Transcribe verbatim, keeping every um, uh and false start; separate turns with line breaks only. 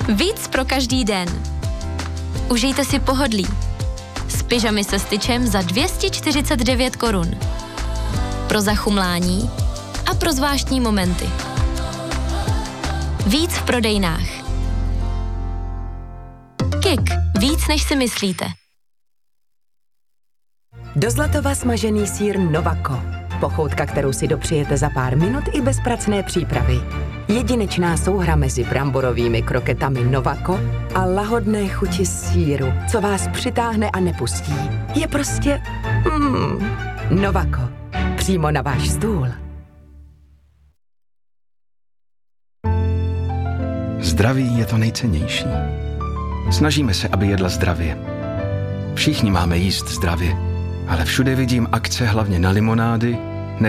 Víc pro každý den. Užijte si pohodlí. S pyžamy se styčem za dvě stě čtyřicet devět korun. Pro zachumlání a pro zvláštní momenty. Víc v prodejnách. Kik. Víc, než si myslíte.
Do Zlatova smažený sýr Novako. Pochoutka, kterou si dopřijete za pár minut i bez pracné přípravy. Jedinečná souhra mezi bramborovými kroketami Novako a lahodné chuti sýru, co vás přitáhne a nepustí. Je prostě... Mm, Novako. Přímo na váš stůl.
Zdraví je to nejcennější. Snažíme se, aby jedla zdravě. Všichni máme jíst zdravě, ale všude vidím akce hlavně na limonády,